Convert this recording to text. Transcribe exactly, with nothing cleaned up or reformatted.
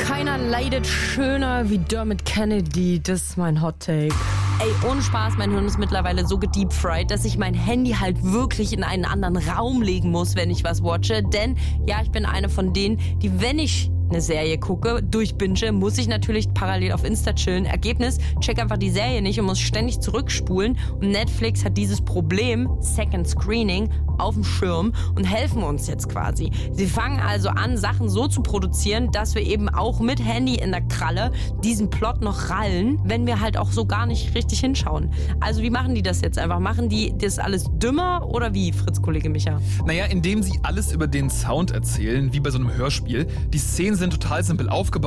Keiner leidet schöner wie Dermot Kennedy, das ist mein Hot Take. Ey, ohne Spaß, mein Hirn ist mittlerweile so gedeepfried, dass ich mein Handy halt wirklich in einen anderen Raum legen muss, wenn ich was watche. Denn, ja, ich bin eine von denen, die, wenn ich eine Serie gucke, durchbinge, muss ich natürlich parallel auf Insta chillen. Ergebnis, check einfach die Serie nicht und muss ständig zurückspulen. Und Netflix hat dieses Problem, Second Screening, auf dem Schirm und helfen uns jetzt quasi. Sie fangen also an, Sachen so zu produzieren, dass wir eben auch mit Handy in der Kralle diesen Plot noch rallen, wenn wir halt auch so gar nicht richtig hinschauen. Also wie machen die das jetzt einfach? Machen die das alles dümmer oder wie, Fritz-Kollege Micha? Naja, indem sie alles über den Sound erzählen, wie bei so einem Hörspiel. Die Szenen sind total simpel aufgebaut.